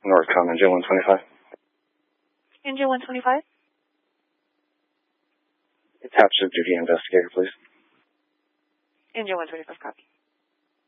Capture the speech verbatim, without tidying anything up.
Northcom, engine one twenty-five. Engine one twenty-five. Attached to duty investigator, please. Engine one twenty-five, copy.